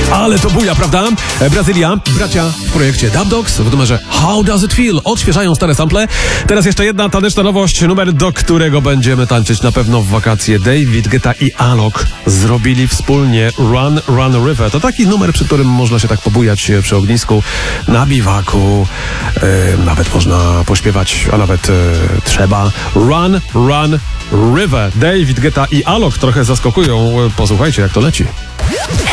Ale to buja, prawda? Brazylia, bracia w projekcie Dub Dogs w numerze How Does It Feel? Odświeżają stare sample. Teraz jeszcze jedna taneczna nowość, numer, do którego będziemy tańczyć na pewno w wakacje. David Guetta i Alok zrobili wspólnie Run, Run River. To taki numer, przy którym można się tak pobujać przy ognisku, na biwaku. Nawet można pośpiewać, a nawet trzeba. Run, Run River. David Guetta i Alok trochę zaskakują. Posłuchajcie, jak to leci.